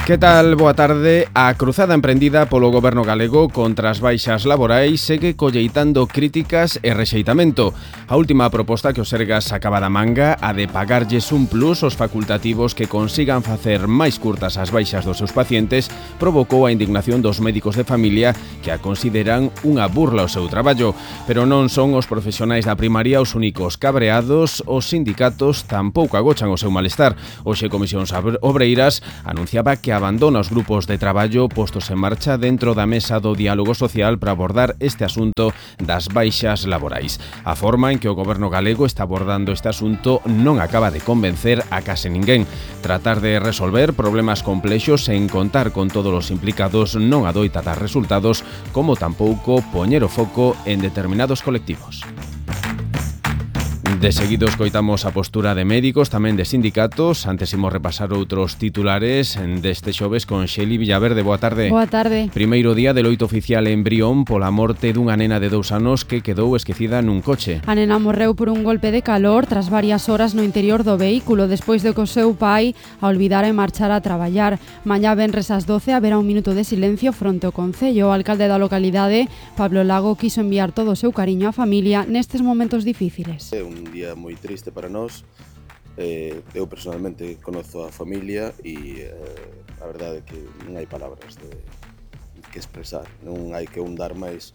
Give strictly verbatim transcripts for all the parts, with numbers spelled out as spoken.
Que tal? Boa tarde. A cruzada emprendida polo goberno galego contra as baixas laborais segue colleitando críticas e rexeitamento. A última proposta que o Sergas acaba da manga, a de pagarlles un plus aos facultativos que consigan facer máis curtas as baixas dos seus pacientes, provocou a indignación dos médicos de familia que a consideran unha burla ao seu traballo. Pero non son os profesionais da primaria os únicos cabreados, os sindicatos tampouco agochan o seu malestar. Hoxe Comisións Obreiras anunciaba que abandona os grupos de traballo postos en marcha dentro da mesa do diálogo social para abordar este asunto das baixas laborais. A forma en que o goberno galego está abordando este asunto non acaba de convencer a case ninguén. Tratar de resolver problemas complexos sen contar con todos os implicados non adoita dar resultados, como tampouco poñer o foco en determinados colectivos. De seguido escoitamos a postura de médicos, tamén de sindicatos. Antes imos repasar outros titulares deste xoves con Xeli Villaverde. Boa tarde. Boa tarde. Primeiro día de loito oficial en Brión pola morte dunha nena de dous anos que quedou esquecida nun coche. A nena morreu por un golpe de calor tras varias horas no interior do vehículo, despois de que o seu pai a olvidara e marchar a traballar. Mañá venres ás doce haberá un minuto de silencio fronte ao concello. O alcalde da localidade, Pablo Lago, quiso enviar todo o seu cariño á familia nestes momentos difíciles. É un día moi triste para nós. eh, eu personalmente conozo a familia e eh, a verdade é que non hai palabras de, que expresar, non hai que hundar máis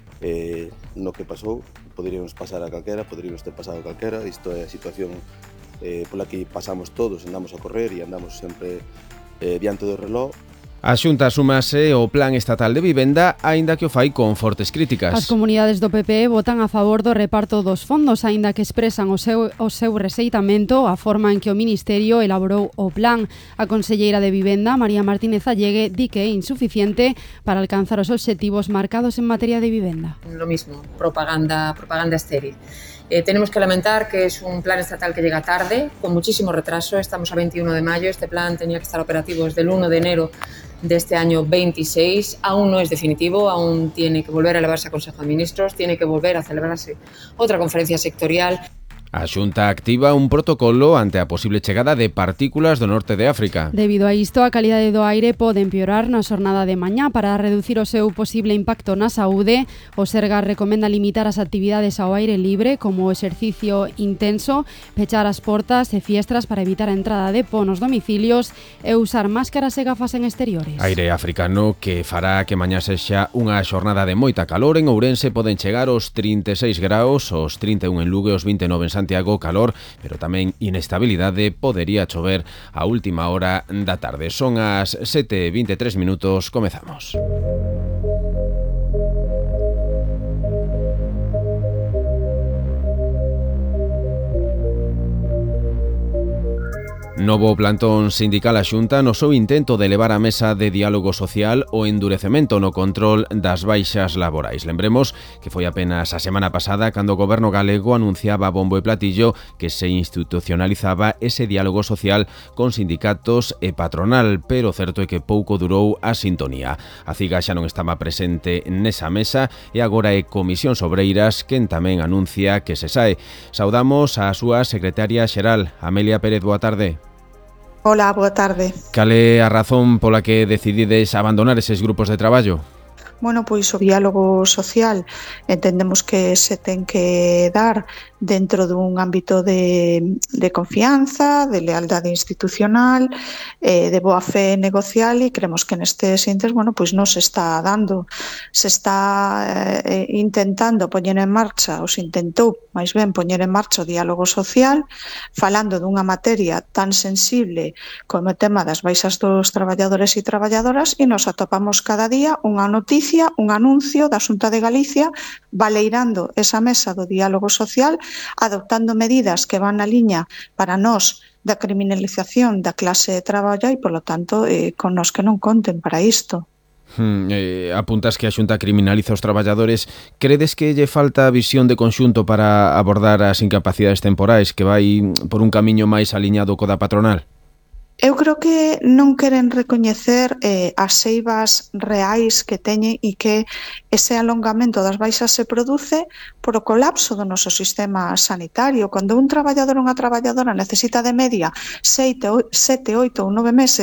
eh, no que pasou. Poderíamos pasar a calquera, poderíamos ter pasado a calquera. Isto é a situación eh, pola que pasamos todos, andamos a correr e andamos sempre eh, diante do reloj. A Xunta súmase ao Plan Estatal de Vivenda, aínda que o fai con fortes críticas. As comunidades do P P votan a favor do reparto dos fondos, aínda que expresan o seu, o seu rexeitamento a forma en que o Ministerio elaborou o plan. A conselleira de Vivenda, María Martínez Allegue, di que é insuficiente para alcanzar os obxectivos marcados en materia de vivenda. Lo mismo, propaganda, propaganda estéril. Eh, tenemos que lamentar que es un plan estatal que llega tarde, con muchísimo retraso. Estamos a veintiuno de mayo, este plan tenía que estar operativo desde el uno de enero de este año veintiséis, aún no es definitivo, aún tiene que volver a elevarse a Consejo de Ministros, tiene que volver a celebrarse otra conferencia sectorial. A Xunta activa un protocolo ante a posible chegada de partículas do norte de África. Debido a isto, a calidade do aire pode empeorar na xornada de mañá. Para reducir o seu posible impacto na saúde, o Sergas recomenda limitar as actividades ao aire libre, como o exercicio intenso, pechar as portas e fiestras para evitar a entrada de po nos domicilios e usar máscaras e gafas en exteriores. Aire africano que fará que mañá sexa unha xornada de moita calor. En Ourense poden chegar aos trinta e seis graus, aos trinta e un en Lugo e aos vinte e nove en Santiago, calor, pero tamén inestabilidade. Podería chover a última hora da tarde. Son as sete e vinte e tres minutos, comezamos. Novo plantón sindical a Xunta no seu intento de elevar a mesa de diálogo social o endurecemento no control das baixas laborais. Lembremos que foi apenas a semana pasada cando o goberno galego anunciaba a bombo e platillo que se institucionalizaba ese diálogo social con sindicatos e patronal, pero certo é que pouco durou a sintonía. A CIGA xa non estaba presente nesa mesa e agora é Comisións Obreiras quen tamén anuncia que se sae. Saudamos a súa secretaria xeral, Amelia Pérez. Boa tarde. Hola, boa tarde. Cal é a razón pola que decidides abandonar eses grupos de traballo? Bueno, pois o diálogo social entendemos que se ten que dar dentro dun ámbito de, de confianza, de lealdade institucional, eh, de boa fe negocial, e creemos que nestes intes, bueno, pois non se está dando. Se está eh, intentando poñer en marcha, ou se intentou, máis ben, poñer en marcha o diálogo social, falando dunha materia tan sensible como o tema das baixas dos traballadores e traballadoras, e nos atopamos cada día unha noticia, un anuncio da Xunta de Galicia baleirando esa mesa do diálogo social, adoptando medidas que van na liña para nós da criminalización da clase de traballo e, polo tanto, eh, con nos que non conten para isto. Hmm, eh, apuntas que a Xunta criminaliza os traballadores. Credes que lle falta visión de conxunto para abordar as incapacidades temporais, que vai por un camiño máis aliñado co da patronal? Eu creo que non queren recoñecer eh, as eivas reais que teñen e que ese alongamento das baixas se produce por o colapso do noso sistema sanitario. Cando un traballador ou unha traballadora necesita de media sete, oito ou nove meses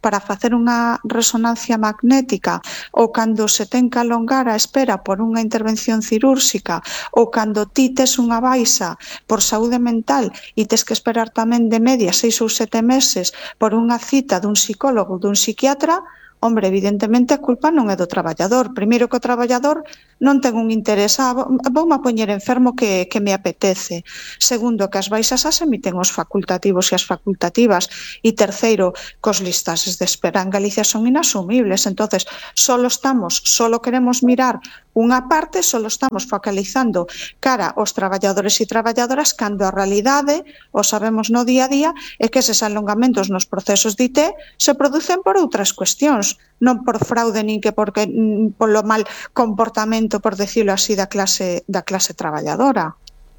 para facer unha resonancia magnética, ou cando se ten que alongar a espera por unha intervención cirúrxica, ou cando ti tes unha baixa por saúde mental e tes que esperar tamén de media seis ou sete meses por unha cita dun psicólogo ou dun psiquiatra, hombre, evidentemente a culpa non é do traballador. Primeiro que o traballador non ten un interés, ah, voume a poñer enfermo que, que me apetece. Segundo, que as baixas as emiten os facultativos e as facultativas. E terceiro, que os listases de espera en Galicia son inasumibles. Entonces, solo estamos, solo queremos mirar unha parte, solo estamos focalizando cara aos traballadores e traballadoras, cando a realidade, o sabemos no día a día, é que eses alongamentos nos procesos de I T se producen por outras cuestións, non por fraude nin que porque polo mal comportamento, por decirlo así, da clase da clase traballadora.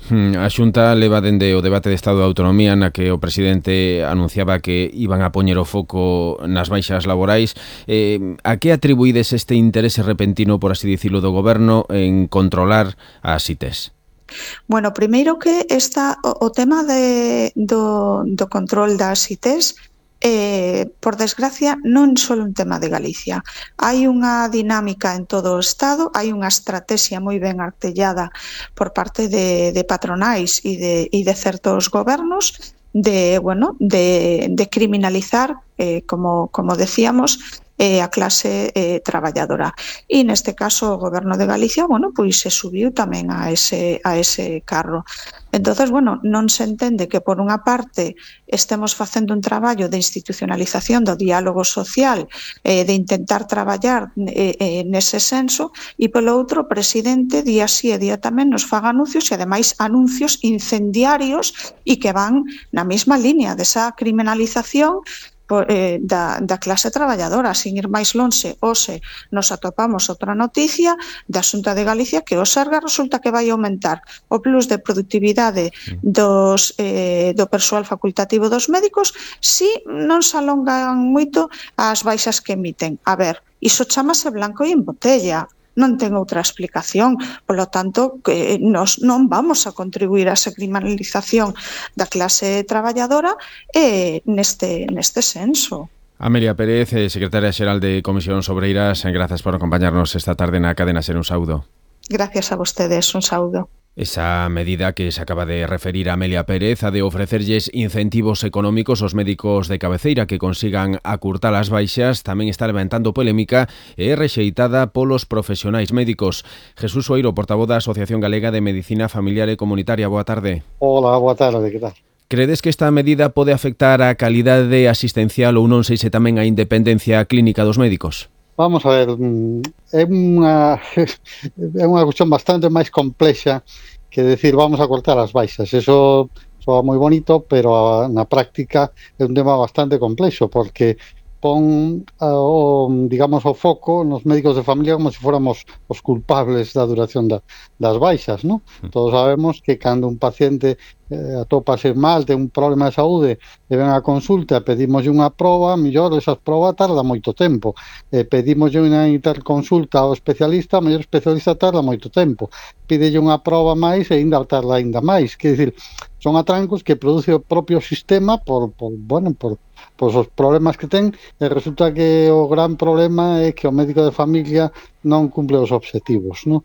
A Xunta leva dende o debate de Estado de Autonomía na que o presidente anunciaba que iban a poñer o foco nas baixas laborais. Eh, a que atribuídes este interese repentino, por así dicilo, do goberno en controlar as I Tes? Bueno, primeiro que está o, o tema de, do, do control das I Tes, Eh, por desgracia, non só un tema de Galicia. Hai unha dinámica en todo o Estado, hai unha estrategia moi ben artellada por parte de, de patronais e de, e de certos gobernos de, bueno, de, de criminalizar, eh, como, como decíamos, eh, a clase eh, traballadora. E neste caso o Goberno de Galicia, bueno, pois se subiu tamén a ese, a ese carro. Entonces, bueno, non se entende que por unha parte estemos facendo un traballo de institucionalización do diálogo social, eh, de intentar traballar eh, eh, nese senso, e polo outro o presidente día sí e día tamén nos faga anuncios, e ademais anuncios incendiarios e que van na mesma línea desa criminalización Por, eh, da, da clase traballadora. Sin ir máis lonxe, hoxe nos atopamos outra noticia da Xunta de Galicia que o Sergas resulta que vai aumentar o plus de productividade dos, eh, do persoal facultativo dos médicos si non se alongan moito as baixas que emiten. A ver, iso chamase blanco e en botella. Non ten outra explicación, polo tanto, que nos non vamos a contribuir a esa criminalización da clase traballadora eh, neste, neste senso. Amelia Pérez, secretaria xeral de Comisións Obreiras, grazas por acompañarnos esta tarde na cadena SER. Un saúdo. Gracias a vostedes, un saúdo. Esa medida que se acaba de referir a Amelia Pérez, a de ofrecerlles incentivos económicos aos médicos de cabeceira que consigan acurtar as baixas, tamén está levantando polémica e é rexeitada polos profesionais médicos. Jesús Oeiro, portavoz da Asociación Galega de Medicina Familiar e Comunitaria. Boa tarde. Hola, boa tarde, que tal? Credes que esta medida pode afectar a calidade asistencial ou non sei se tamén a independencia clínica dos médicos? Vamos a ver, é unha, é unha cuestión bastante máis complexa que decir vamos a cortar as baixas. Eso soa moi bonito, pero na práctica é un tema bastante complexo porque pon o, digamos, o foco nos médicos de familia como se fóramos os culpables da duración da, das baixas, ¿no? Todos sabemos que cando un paciente eh, atópase mal, ten un problema de saúde e ven a consulta, pedimos unha proba, mellor esa proba tarda moito tempo, eh, pedimos unha interconsulta ao especialista, o mellor especialista tarda moito tempo, pídelle unha proba máis e ainda tarda ainda máis, que dicir, son atrancos que produce o propio sistema por, por bueno, por pois os problemas que ten, e resulta que o gran problema é que o médico de familia non cumple os obxectivos, non?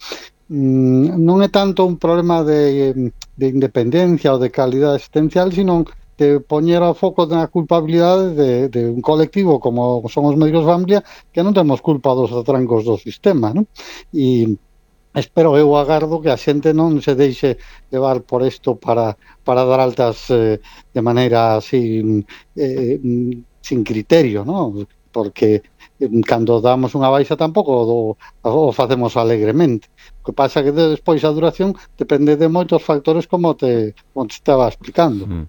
Mm, non é tanto un problema de, de independencia ou de calidade asistencial, sino de poñer o foco na culpabilidade de, de un colectivo como son os médicos de familia que non temos culpa dos atrancos do sistema, non? E espero, eu agardo que a xente non se deixe levar por isto para, para dar altas eh, de maneira así eh, sin criterio, ¿no? Porque eh, cando damos unha baixa tampouco do, o facemos alegremente. O que pasa que despois a duración depende de moitos factores como te, como te estaba explicando. Mm.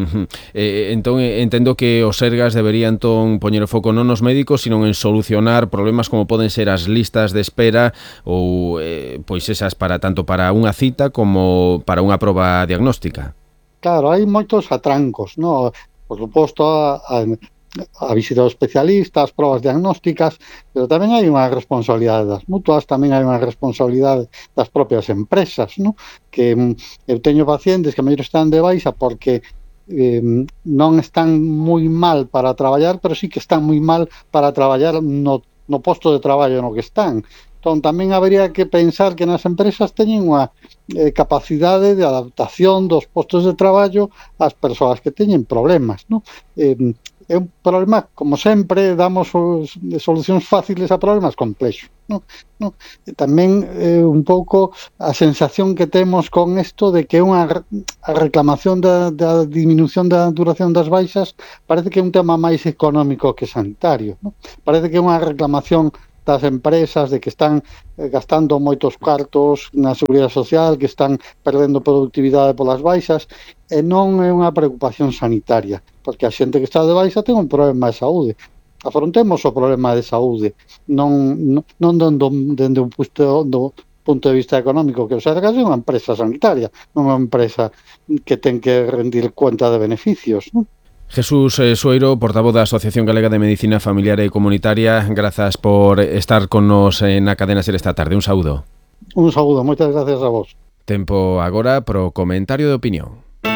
eh, entón entendo que os Sergas deberían entón poñer o foco non nos médicos, sino en solucionar problemas como poden ser as listas de espera ou eh, pois esas para tanto para unha cita como para unha proba diagnóstica. Claro, hai moitos atrancos, ¿no? Por suposto, a, a, a visita ao especialista, as probas diagnósticas, pero tamén hai unha responsabilidade das mutuas, tamén hai unha responsabilidade das propias empresas, ¿no? Que eu teño pacientes que mellor están de baixa porque eh, non están moi mal para traballar, pero sí que están moi mal para traballar no, no posto de traballo no que están. Entón, tamén habería que pensar que nas empresas teñen unha eh, capacidade de adaptación dos postos de traballo ás persoas que teñen problemas, non? Eh, é un problema, como sempre, damos os, solucións fáciles a problemas complexos, non? Non? E tamén eh, un pouco a sensación que temos con isto de que unha a reclamación da, da diminución da duración das baixas parece que é un tema máis económico que sanitario, non? Parece que é unha reclamación das empresas de que están gastando moitos cartos na seguridade social, que están perdendo productividade polas baixas, e non é unha preocupación sanitaria, porque a xente que está de baixa ten un problema de saúde. Afrontemos o problema de saúde, non, non, non dende, dende un punto, do punto de vista económico, que o Sergas é unha empresa sanitaria, non é unha empresa que ten que rendir cuenta de beneficios, non? Jesús eh, Sueiro, portavoz da Asociación Galega de Medicina Familiar e Comunitaria, grazas por estar con nos eh, na Cadena Ser esta tarde. Un saúdo. Un saúdo, moitas gracias a vos. Tempo agora pro comentario de opinión.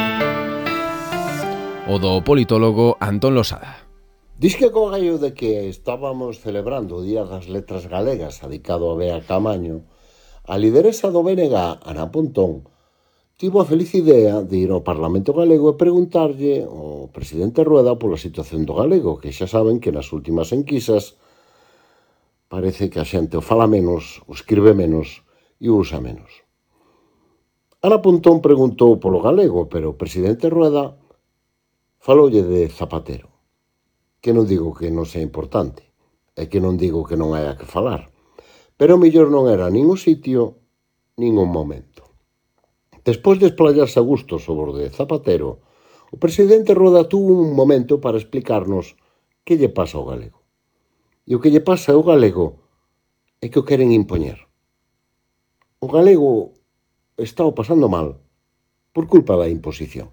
O do politólogo Antón Losada. Diz que co gallo de que estábamos celebrando o Día das Letras Galegas dedicado a Bea Camaño, a lideresa do B N G, Ana Pontón, tivo a feliz idea de ir ao Parlamento Galego e preguntarlle ao presidente Rueda pola situación do galego, que xa saben que nas últimas enquisas parece que a xente o fala menos, o escribe menos e o usa menos. Ana Pontón preguntou polo galego, pero o presidente Rueda faloulle de Zapatero, que non digo que non sea importante, e que non digo que non haya que falar, pero o mellor non era nin o sitio, nin o momento. Despois de esplayarse a gusto sobre o de Zapatero, o presidente Rueda tuvo un momento para explicarnos que lle pasa ao galego. E o que lle pasa ao galego é que o queren impoñer. O galego está o pasando mal por culpa da imposición.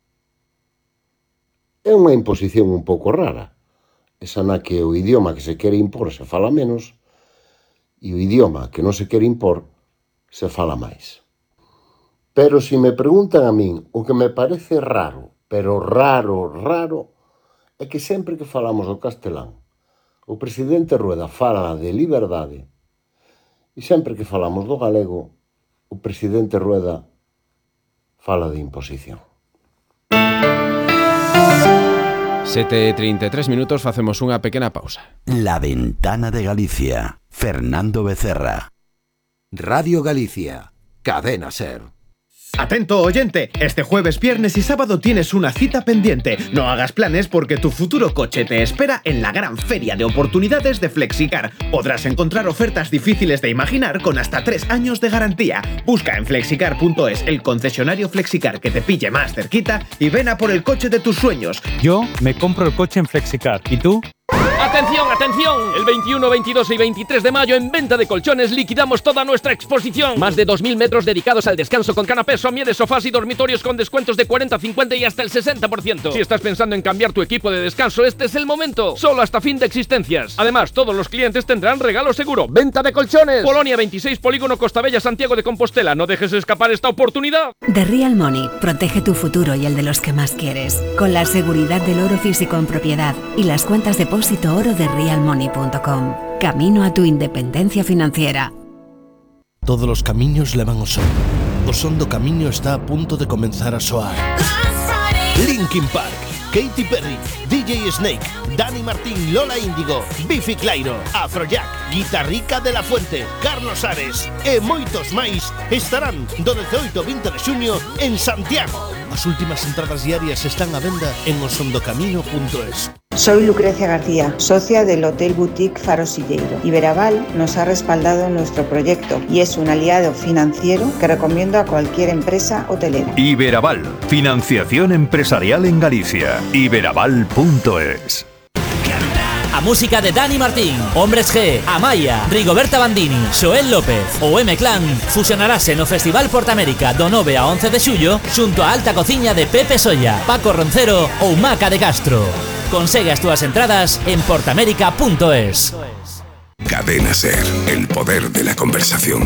É unha imposición un pouco rara, esa na que o idioma que se quere impor se fala menos e o idioma que non se quere impor se fala máis. Pero se me preguntan a min, o que me parece raro, pero raro, raro, é que sempre que falamos o castelán, o presidente Rueda fala de liberdade e sempre que falamos do galego, o presidente Rueda fala de imposición. sete e trinta e tres minutos, facemos unha pequena pausa. La Ventana de Galicia, Fernando Becerra. Radio Galicia, Cadena Ser. Atento oyente, este jueves, viernes y sábado tienes una cita pendiente. No hagas planes porque tu futuro coche te espera en la gran feria de oportunidades de Flexicar. Podrás encontrar ofertas difíciles de imaginar con hasta tres años de garantía. Busca en flexicar punto es el concesionario Flexicar que te pille más cerquita y ven a por el coche de tus sueños. Yo me compro el coche en Flexicar. ¿Y tú? ¡Atención, atención! El veintiuno, veintidós y veintitrés de mayo en Venta de Colchones liquidamos toda nuestra exposición. Más de dos mil metros dedicados al descanso con canapés, somieres, sofás y dormitorios con descuentos de cuarenta, cincuenta y hasta el sesenta por ciento. Si estás pensando en cambiar tu equipo de descanso, este es el momento. Solo hasta fin de existencias. Además, todos los clientes tendrán regalo seguro. Venta de Colchones. Polonia veintiséis, Polígono Costabella, Santiago de Compostela. No dejes escapar esta oportunidad. The Real Money. Protege tu futuro y el de los que más quieres. Con la seguridad del oro físico en propiedad y las cuentas depósito oro de real money punto com. Camino a tu independencia financiera. Todos los camiños levan ao son. O son do camiño está a punto de comenzar a soar. Linkin Park, Katy Perry, D J Snake, Dani Martín, Lola Índigo, Biffy Clyro, Afrojack, Guitarrica de la Fuente, Carlos Ares e moitos máis estarán do dezaoito ao vinte de xuño en Santiago. As últimas entradas diarias están á venda en osondocamino punto es. Soy Lucrecia García, socia del Hotel Boutique Faro Silleiro. Iberaval nos ha respaldado en nuestro proyecto y es un aliado financiero que recomiendo a cualquier empresa hotelera. Iberaval, financiación empresarial en Galicia. iberaval punto es. A música de Dani Martín, Hombres G, Amaya, Rigoberta Bandini, Xoel López ou M-Clan fusionarase no Festival Portamérica do nove a once de xullo xunto a alta cociña de Pepe Solla, Paco Roncero ou Maca de Castro. Consegue as túas entradas en portamérica punto es. Cadena Ser, el poder de la conversación.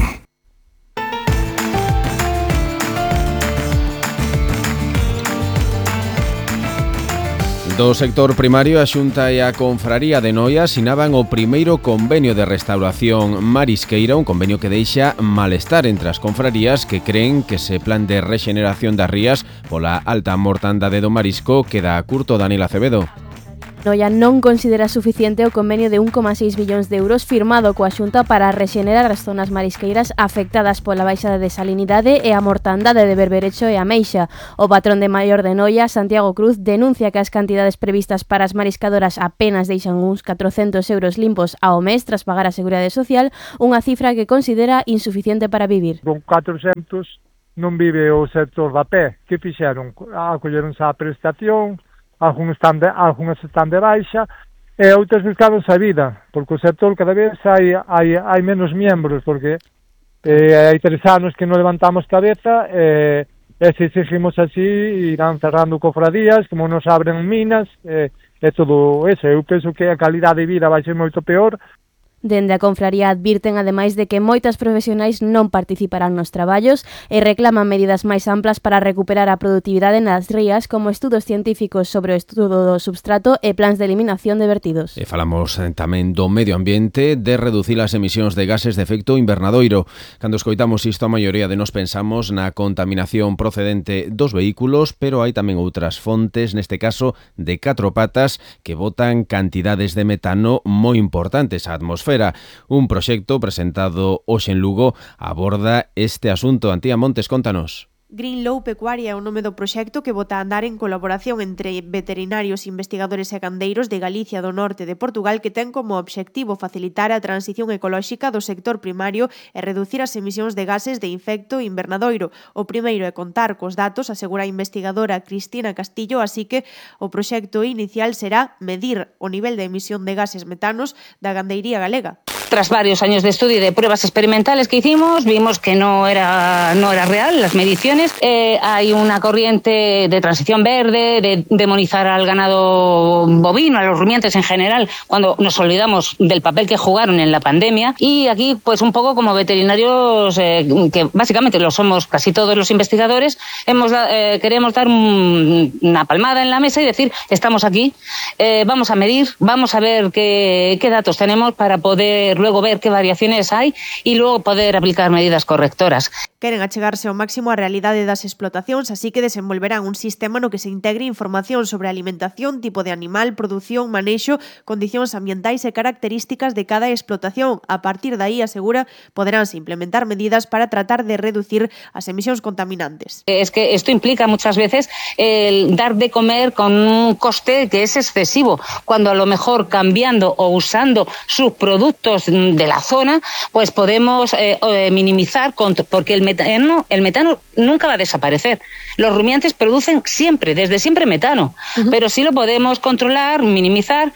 Do sector primario, a Xunta e a Confraría de Noia asinaban o primeiro convenio de restauración marisqueira, un convenio que deixa malestar entre as confrarías que creen que ese plan de rexeneración das rías pola alta mortandade do marisco queda curto. Daniel Acevedo. Noia non considera suficiente o convenio de un coma seis millóns de euros firmado coa Xunta para rexenerar as zonas marisqueiras afectadas pola baixa de desalinidade e a mortandade de Berberecho e Ameixa. O patrón de Maior de Noia, Santiago Cruz, denuncia que as cantidades previstas para as mariscadoras apenas deixan uns catrocentos euros limpos ao mes tras pagar a Seguridade Social, unha cifra que considera insuficiente para vivir. Con catrocentos non vive o sector da pé. Que fixeron? Acolleronse á prestación, algúns están de, algúns están de baixa e outros buscaronse a vida, porque o sector cada vez hai, hai, hai menos membros, porque eh, hai tres anos que non levantamos cabeza e, e se seguimos así irán cerrando cofradías, como nos abren minas e, e todo eso. Eu penso que a calidade de vida vai ser moito peor. Dende a confraría advirten ademais de que moitas profesionais non participarán nos traballos e reclaman medidas máis amplas para recuperar a produtividade nas rías, como estudos científicos sobre o estudo do substrato e plans de eliminación de vertidos. E falamos tamén do medio ambiente, de reducir as emisións de gases de efecto invernadoiro. Cando escoitamos isto, a maioría de nos pensamos na contaminación procedente dos vehículos, pero hai tamén outras fontes, neste caso de catro patas, que botan cantidades de metano moi importantes á atmosfera. Un proxecto presentado hoxe en Lugo aborda este asunto. Antía Montes, contanos. Greenlow Pecuaria é o nome do proxecto que bota a andar en colaboración entre veterinarios, investigadores e gandeiros de Galicia do norte de Portugal, que ten como obxectivo facilitar a transición ecolóxica do sector primario e reducir as emisións de gases de efecto invernadoiro. O primeiro é contar cos datos, asegura a investigadora Cristina Castillo, así que o proxecto inicial será medir o nivel de emisión de gases metanos da gandeiría galega. Tras varios años de estudio y de pruebas experimentales que hicimos, vimos que no era, no era real las mediciones. Eh, hay una corriente de transición verde, de demonizar al ganado bovino, a los rumiantes en general, cuando nos olvidamos del papel que jugaron en la pandemia. Y aquí, pues un poco como veterinarios, eh, que básicamente lo somos casi todos los investigadores, hemos eh, queremos dar un, una palmada en la mesa y decir, estamos aquí, eh, vamos a medir, vamos a ver qué, qué datos tenemos para poder luego ver qué variaciones hay y luego poder aplicar medidas correctoras. Queren achegarse ao máximo a realidade das explotacións, así que desenvolverán un sistema no que se integre información sobre alimentación, tipo de animal, produción, manexo, condicións ambientais e características de cada explotación. A partir de aí, asegura, poderánse implementar medidas para tratar de reducir as emisións contaminantes. Es que esto implica muchas veces el dar de comer con un coste que es excesivo, cuando a lo mejor cambiando o usando subproductos de la zona, pues podemos eh, minimizar, porque el metano, el metano nunca va a desaparecer. Los rumiantes producen siempre, desde siempre metano, uh-huh. pero sí lo podemos controlar, minimizar.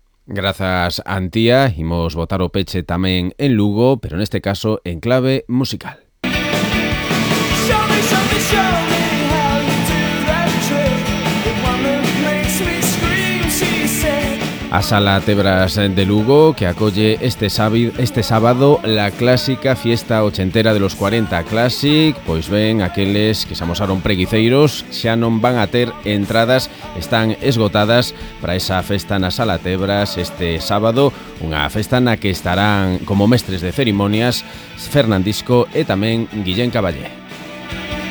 Grazas, Antía. Imos botar o peche tamén en Lugo, pero neste caso en clave musical. Show me, show me, show me how you do that trick. The one that makes me scream, she said. A Sala Tebras de Lugo, que acolle este, sábado, este sábado la clásica fiesta ochentera de los cuarenta Classic, pois ben, aqueles que se amosaron preguiceiros xa non van a ter entradas, están esgotadas para esa festa na Sala Tebras este sábado, unha festa na que estarán como mestres de cerimonias Fernandisco e tamén Guillén Caballé.